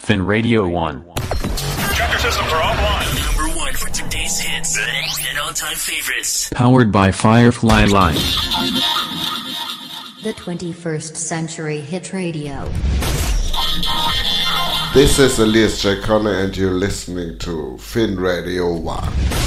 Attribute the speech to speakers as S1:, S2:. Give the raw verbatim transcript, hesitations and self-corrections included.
S1: Fin Radio one.
S2: Check your systems are offline.
S3: Number one for today's hits and all-time favorites.
S1: Powered by Firefly Live.
S4: The twenty-first Century Hit Radio.
S5: This is Elias J. Connor and you're listening to Fin Radio one.